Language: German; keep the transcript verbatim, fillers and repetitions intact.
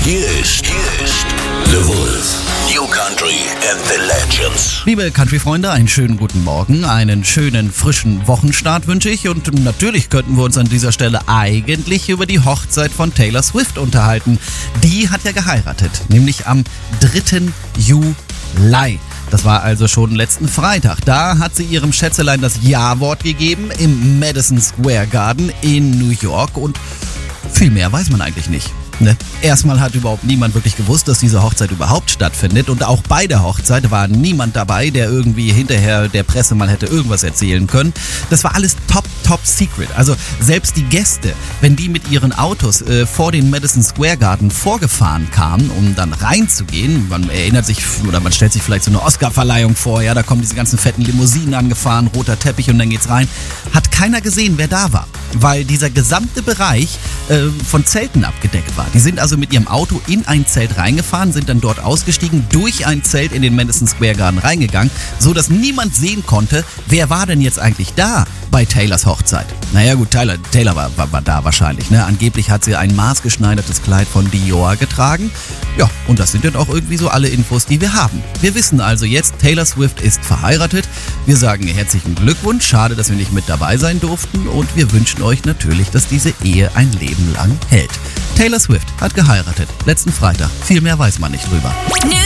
Hier ist, hier ist The Wolf. New Country and the Legends. Liebe Country-Freunde, einen schönen guten Morgen, einen schönen, frischen Wochenstart wünsche ich. Und natürlich könnten wir uns an dieser Stelle eigentlich über die Hochzeit von Taylor Swift unterhalten. Die hat ja geheiratet, nämlich am dritten Juli. Das war also schon letzten Freitag. Da hat sie ihrem Schätzelein das Ja-Wort gegeben im Madison Square Garden in New York. Und viel mehr weiß man eigentlich nicht. Ne? Erstmal hat überhaupt niemand wirklich gewusst, dass diese Hochzeit überhaupt stattfindet, und auch bei der Hochzeit war niemand dabei, der irgendwie hinterher der Presse mal hätte irgendwas erzählen können. Das war alles top, top secret. Also selbst die Gäste, wenn die mit ihren Autos äh, vor den Madison Square Garden vorgefahren kamen, um dann reinzugehen, man erinnert sich oder man stellt sich vielleicht so eine Oscar-Verleihung vor, ja, da kommen diese ganzen fetten Limousinen angefahren, roter Teppich und dann geht's rein, hat keiner gesehen, wer da war, weil dieser gesamte Bereich äh, von Zelten abgedeckt war. Die sind also mit ihrem Auto in ein Zelt reingefahren, sind dann dort ausgestiegen, durch ein Zelt in den Madison Square Garden reingegangen, so dass niemand sehen konnte, wer war denn jetzt eigentlich da bei Taylors Hochzeit. Naja gut, Taylor, Taylor war, war, war da wahrscheinlich. Ne? Angeblich hat sie ein maßgeschneidertes Kleid von Dior getragen. Ja, und das sind dann auch irgendwie so alle Infos, die wir haben. Wir wissen also jetzt, Taylor Swift ist verheiratet. Wir sagen herzlichen Glückwunsch, schade, dass wir nicht mit dabei sein durften, und wir wünschen euch natürlich, dass diese Ehe ein Leben lang hält. Taylor Swift hat geheiratet, letzten Freitag. Viel mehr weiß man nicht drüber.